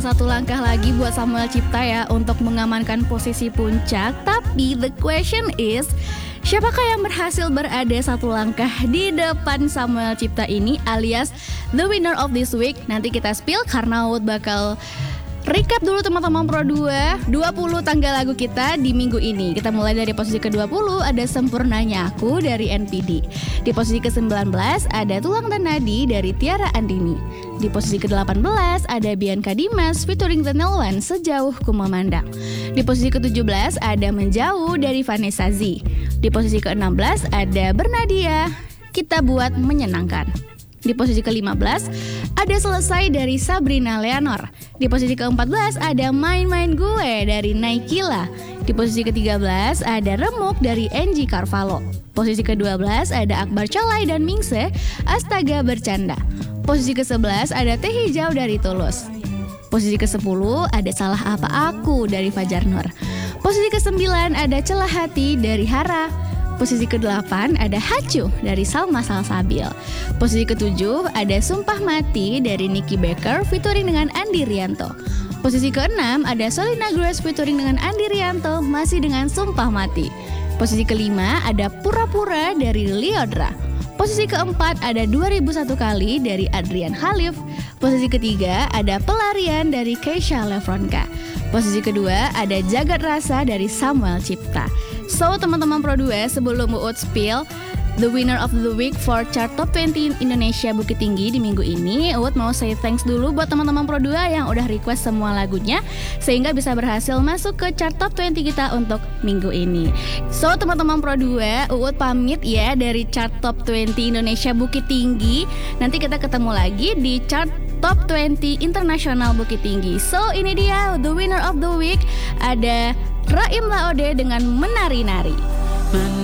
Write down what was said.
Satu langkah lagi buat Samuel Cipta ya untuk mengamankan posisi puncak. Tapi the question is, siapakah yang berhasil berada satu langkah di depan Samuel Cipta ini alias the winner of this week? Nanti kita spill karena Wood bakal recap dulu teman-teman Pro 2 20 tanggal lagu kita di minggu ini. Kita mulai dari posisi ke-20 ada Sempurnanya Aku dari NPD. Di posisi ke-19 ada Tulang dan Nadi dari Tiara Andini. Di posisi ke-18 ada Bianca Dimas featuring The Nelwan Sejauh Ku Memandang. Di posisi ke-17 ada Menjauh dari Vanessa Z. Di posisi ke-16 ada Bernadia Kita Buat Menyenangkan. Di posisi ke-15 ada Selesai dari Sabrina Leonor. Di posisi ke-14 ada Main-Main Gue dari Naikila. Di posisi ke-13 ada Remuk dari Angie Carvalho. Posisi ke-12 ada Akbar Colai dan Mingse Astaga Bercanda. Posisi ke-11 ada Teh Hijau dari Tulus. Posisi ke-10 ada Salah Apa Aku dari Fajar Nur. Posisi ke-9 ada Celah Hati dari Hara. Posisi ke-8 ada Hacu dari Salma Salsabil. Posisi ke-7 ada Sumpah Mati dari Nicky Baker featuring dengan Andi Rianto. Posisi ke-6 ada Solina Grace featuring dengan Andi Rianto masih dengan Sumpah Mati. Posisi ke-5 ada Pura-Pura dari Liodra. Posisi ke-4 ada 2001 Kali dari Adrian Khalif. Posisi ke-3 ada Pelarian dari Keisha Lefronka. Posisi kedua ada Jagat Rasa dari Samuel Cipta. So teman-teman Pro 2, sebelum Uut spill the winner of the week for chart top 20 Indonesia Bukit Tinggi di minggu ini, Uut mau say thanks dulu buat teman-teman Pro 2 yang udah request semua lagunya sehingga bisa berhasil masuk ke chart top 20 kita untuk minggu ini. So teman-teman Pro 2, Uut pamit ya dari chart top 20 Indonesia Bukit Tinggi. Nanti kita ketemu lagi di chart Top 20 Internasional Bukit Tinggi. So ini dia the winner of the week, ada Raim Laode dengan Menari-Nari.